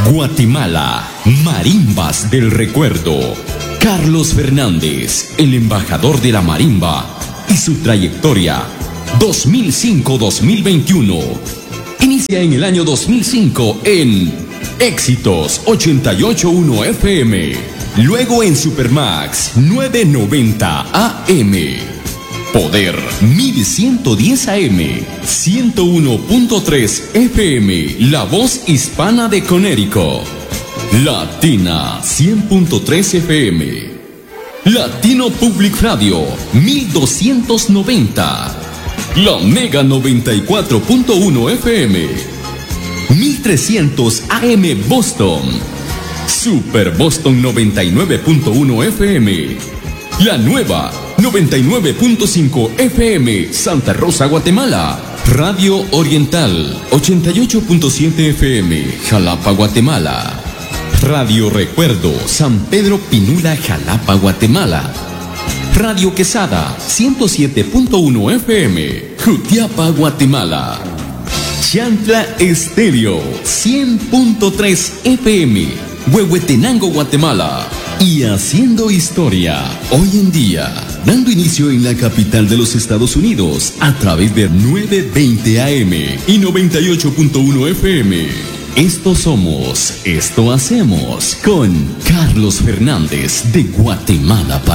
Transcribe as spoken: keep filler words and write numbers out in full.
Guatemala, Marimbas del Recuerdo. Carlos Fernández, el embajador de la marimba y su trayectoria dos mil cinco a dos mil veintiuno. Inicia en el año dos mil cinco en Éxitos ochenta y ocho punto uno F M, luego en Supermax novecientos noventa A M, Poder mil ciento diez A M, ciento uno punto tres F M, La Voz Hispana de Conérico, Latina cien punto tres F M, Latino Public Radio mil doscientos noventa, La Mega noventa y cuatro punto uno F M, mil trescientos A M Boston, Super Boston noventa y nueve punto uno F M, La Nueva noventa y nueve punto cinco F M Santa Rosa, Guatemala, Radio Oriental ochenta y ocho punto siete F M Jalapa, Guatemala, Radio Recuerdo San Pedro Pinula, Jalapa, Guatemala, Radio Quesada ciento siete punto uno F M Jutiapa, Guatemala, Chantla Estéreo cien punto tres F M Huehuetenango, Guatemala. Y haciendo historia hoy en día, dando inicio en la capital de los Estados Unidos a través de novecientos veinte A M y noventa y ocho punto uno F M. Esto somos, esto hacemos con Carlos Fernández de Guatemala para